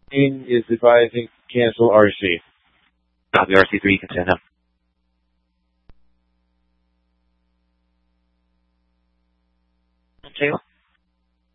Is if I think cancel RC. Copy RC3, you can send him. Okay.